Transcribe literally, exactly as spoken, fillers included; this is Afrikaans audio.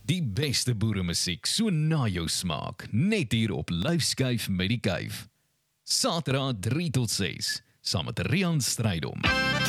Die beste boeremusiek so na jou smaak, net hier op Lyfskyf met die Kuif. Saterdag drie tot ses, saam met Rian Strydom.